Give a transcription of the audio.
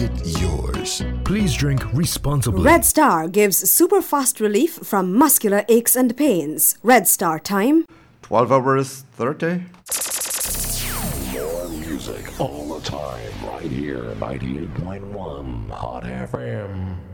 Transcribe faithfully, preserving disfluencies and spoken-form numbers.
it yours. Please drink responsibly. Red Star gives super fast relief from muscular aches and pains. Red Star time twelve hours thirty. More music all the time, right here, ninety-eight point one Hot F M.